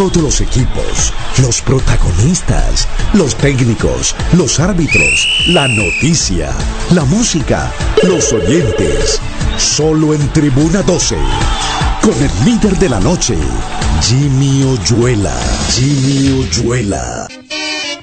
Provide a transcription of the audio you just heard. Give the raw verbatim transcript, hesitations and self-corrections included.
Todos los equipos, los protagonistas, los técnicos, los árbitros, la noticia, la música, los oyentes. Solo en Tribuna doce. Con el líder de la noche, Jimmy Oyuela. Jimmy Oyuela.